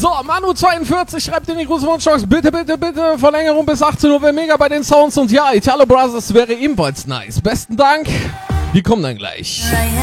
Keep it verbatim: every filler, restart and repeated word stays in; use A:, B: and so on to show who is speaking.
A: So, Manu zweiundvierzig schreibt in die Grußwunschbox, bitte, bitte, bitte, Verlängerung bis achtzehn Uhr, wäre mega bei den Sounds und ja, Italo Brothers wäre ebenfalls nice. Besten Dank, die kommen dann gleich.